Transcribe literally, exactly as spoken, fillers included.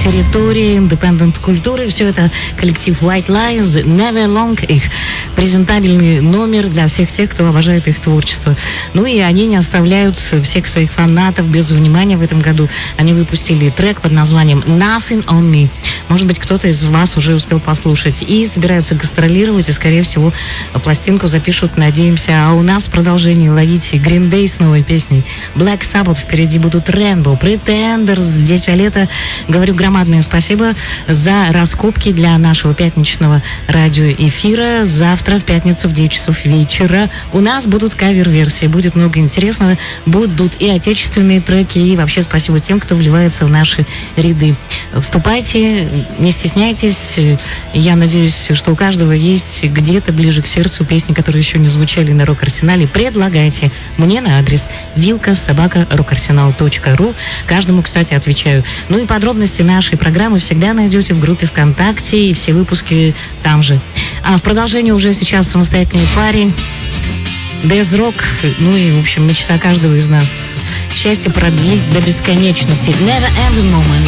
территории, индепендент культуры. Все это коллектив White Lies, Never Long, их презентабельный номер для всех тех, кто обожает их творчество. Ну и они не оставляют всех своих фанатов без внимания в этом году. Они выпустили трек под названием Nothing on Me. Может быть, кто-то из вас уже успел послушать. И собираются гастролировать, и, скорее всего, пластинку запишут, надеемся. А у нас в продолжении ловите Green Day с новой песней. Black Sabbath, впереди будут Rainbow, Pretenders. Здесь Виолетта. Говорю громадное спасибо за раскопки для нашего пятничного радиоэфира. Завтра в пятницу в девять часов вечера у нас будут кавер-версии. Будет много интересного. Будут и отечественные треки, и вообще спасибо тем, кто вливается в наши ряды. Вступайте, не стесняйтесь. Я надеюсь, что у каждого есть где-то ближе к сердцу песни, которые еще не звучали на Рок-Арсенале. Предлагайте мне на адрес вилка собака рокарсенал точка ру. Каждому, кстати, отвечаю. Ну и подробности нашей программы всегда найдете в группе ВКонтакте, и все выпуски там же. А в продолжении уже сейчас самостоятельный парень. Death Rock, ну и, в общем, мечта каждого из нас. Счастье продлить до бесконечности. Never Ending Moment.